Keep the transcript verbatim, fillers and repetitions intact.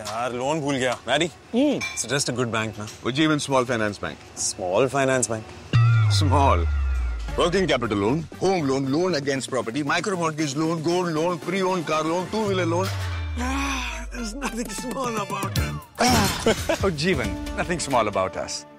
यार लोन भूल गया Mary it's just a good bank ना Ujjivan Small Finance Bank. small finance bank Small. Working capital loan, home loan, loan against property, micro mortgage loan, gold loan, pre-owned car loan, two-wheeler loan. there's nothing small about it Ujjivan, nothing small about us.